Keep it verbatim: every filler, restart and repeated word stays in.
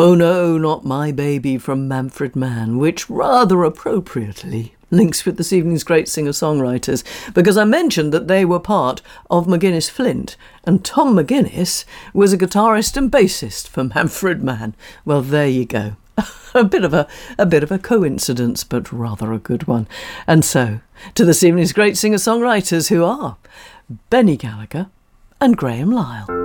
Oh No, Not My Baby from Manfred Mann, which rather appropriately links with this evening's great singer-songwriters, because I mentioned that they were part of McGuinness Flint, and Tom McGuinness was a guitarist and bassist for Manfred Mann. Well, there you go. a bit of a, a bit of a coincidence, but rather a good one. And so, to this evening's great singer-songwriters, who are Benny Gallagher and Graham Lyle.